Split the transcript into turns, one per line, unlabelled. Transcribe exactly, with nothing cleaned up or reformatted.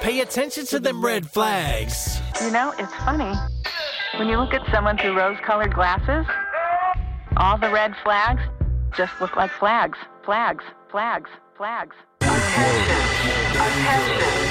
Pay attention to them red flags.
You know, it's funny. When you look at someone through rose-colored glasses, all the red flags just look like flags. Flags, flags, flags.
Attention, attention.